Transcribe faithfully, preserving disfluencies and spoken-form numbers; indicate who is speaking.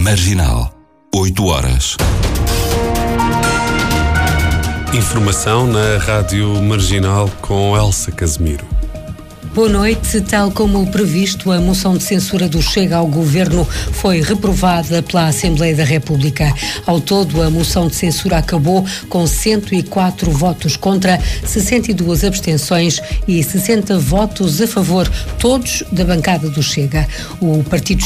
Speaker 1: Marginal, oito horas.
Speaker 2: Informação na Rádio Marginal com Elsa Casemiro.
Speaker 3: Boa noite. Tal como previsto, a moção de censura do Chega ao Governo foi reprovada pela Assembleia da República. Ao todo, a moção de censura acabou com cento e quatro votos contra, sessenta e duas abstenções e sessenta votos a favor, todos da bancada do Chega. O Partido